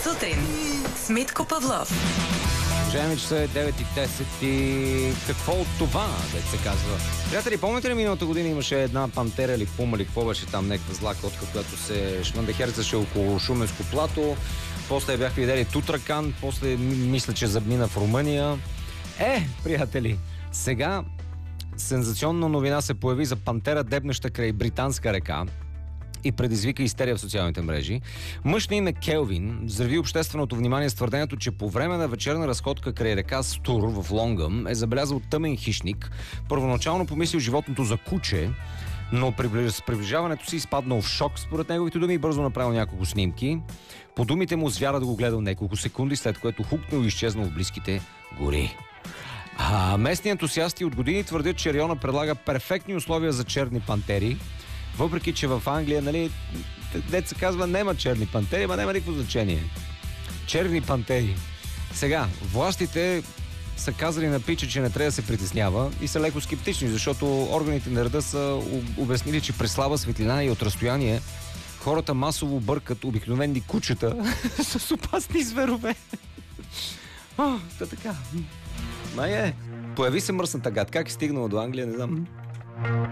сутрин с Митко Павлов. Уважаеми, че са 9:10 и какво от това, да се казва. Приятели, помните ли миналата година имаше една пантера или пума или какво беше там, някаква зла котка, която се шмандехерцаше около Шуменско плато. После бях видели Тутракан, после мисля, че замина в Румъния. Приятели, сега сензационна новина се появи за пантера, дебнеща край Британска река и предизвика истерия в социалните мрежи. Мъж на име Келвин взриви общественото внимание с твърдението, че по време на вечерна разходка край река Стур в Лонгъм е забелязал тъмен хищник. Първоначално помислил животното за куче, но с приближаването си изпаднал в шок според неговите думи и бързо направил няколко снимки. По думите му звярат го гледал няколко секунди, след което хукнал и изчезнал в близките гори. Местни ентусиасти от години твърдят, че района предлага перфектни условия за черни пантери, въпреки че в Англия, нали, деца казва, нема черни пантери, ма няма никакво значение. Черни пантери. Сега, властите са казали на Пича, че не трябва да се притеснява и са леко скептични, защото органите на реда са обяснили, че при слаба светлина и от разстояние хората масово бъркат обикновени кучета с опасни зверове. Така. Появи се мръсната гад. Как е стигнала до Англия, не знам.